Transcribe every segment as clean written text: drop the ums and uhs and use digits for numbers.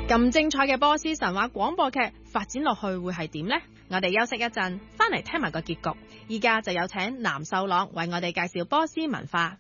咁精彩嘅波斯神話廣播劇發展落去會係點呢？我哋休息一陣，翻嚟聽埋個結局。依家就有請藍秀朗為我哋介紹波斯文化。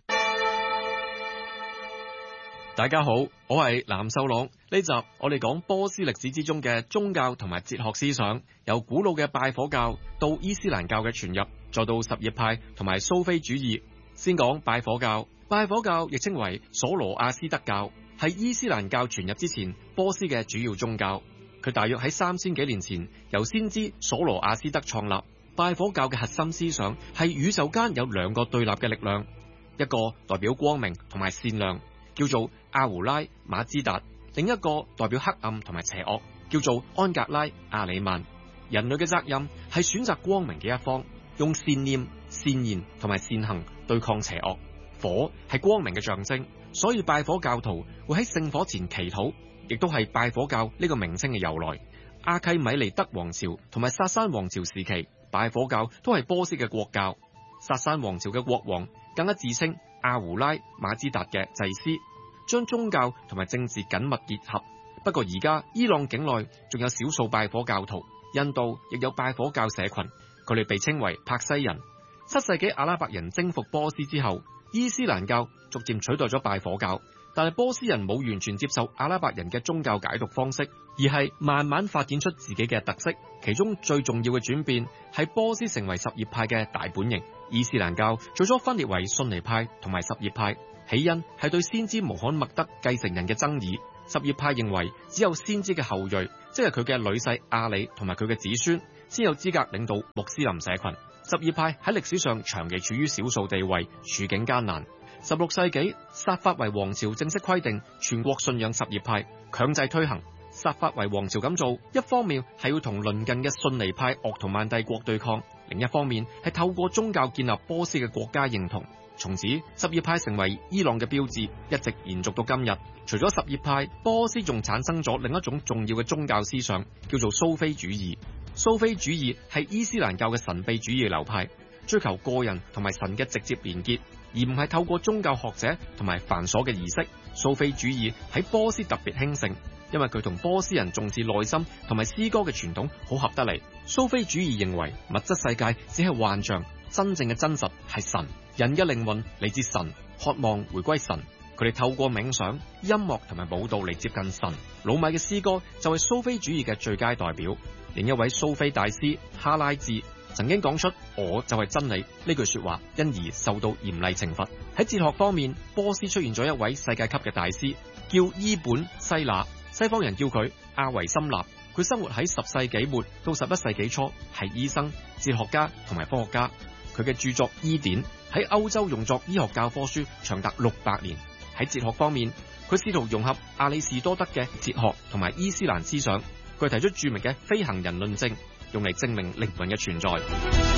大家好，我係藍秀朗。呢集我哋講波斯歷史之中嘅宗教同埋哲學思想，由古老嘅拜火教到伊斯蘭教嘅傳入，再到什葉派同埋蘇菲主義。先講拜火教，拜火教亦稱為索羅亞斯德教，係伊斯蘭教傳入之前波斯嘅主要宗教。佢大約喺3000幾年前由先知索羅亞斯德創立。拜火教嘅核心思想係宇宙間有兩個對立嘅力量，一個代表光明同埋善良，叫做阿胡拉馬茲達；另一個代表黑暗同埋邪惡，叫做安格拉阿里曼。人類嘅責任係選擇光明嘅一方，用善念、善言同埋善行對抗邪惡。火係光明嘅象徵，所以拜火教徒會喺聖火前祈禱，亦都係拜火教呢個名稱嘅由來。阿契米尼德王朝同埋薩珊王朝時期，拜火教都係波斯嘅國教。薩珊王朝嘅國王更加自稱阿胡拉馬茲達嘅祭司，將宗教同埋政治緊密結合。不過而家伊朗境內仲有少數拜火教徒，印度亦有拜火教社群，佢哋被稱為柏西人。7世紀阿拉伯人征服波斯之後，伊斯蘭教逐漸取代咗拜火教，但係波斯人冇完全接受阿拉伯人嘅宗教解讀方式，而係慢慢發展出自己嘅特色。其中最重要嘅轉變係波斯成為什葉派嘅大本營。伊斯蘭教最初分裂為遜尼派同埋什葉派，起因係對先知穆罕默德繼承人嘅爭議。什葉派認為只有先知嘅後裔，即係佢嘅女婿阿里同埋佢嘅子孫，先有資格領導穆斯林社群。什葉派喺歷史上長期處於少數地位，處境艱難。16世紀，薩法維王朝正式規定全國信仰什葉派，強制推行。薩法維王朝咁做，一方面係要同鄰近嘅遜尼派鄂圖曼帝國對抗，另一方面係透過宗教建立波斯嘅國家認同。從此，什葉派成為伊朗嘅標誌，一直延續到今日。除咗什葉派，波斯仲產生咗另一種重要嘅宗教思想，叫做蘇菲主義。蘇菲主義係伊斯蘭教嘅神秘主義流派，追求個人同埋神嘅直接連結，而唔係透過宗教學者同埋繁瑣嘅儀式。蘇菲主義喺波斯特別興盛，因為佢同波斯人重視內心同埋詩歌嘅傳統好合得嚟。蘇菲主義認為物質世界只係幻象，真正嘅真實係神，人嘅靈魂嚟自神，渴望回歸神。佢哋透過冥想、音樂同埋舞蹈嚟接近神。魯米嘅詩歌就係蘇菲主義嘅最佳代表。另一位蘇菲大師哈拉治曾經講出我就係真理呢句說話，因而受到嚴厲懲罰。喺哲學方面，波斯出現咗一位世界級嘅大師，叫伊本西納，西方人叫佢阿維森納。佢生活喺10世紀末到11世紀初，係醫生、哲學家同埋科學家。佢嘅著作《醫典》喺歐洲用作醫學教科書長達600年。喺哲學方面，佢試圖融合亞里士多德嘅哲學同埋伊斯蘭思想。佢提出著名嘅飛行人論證，用嚟證明靈魂嘅存在。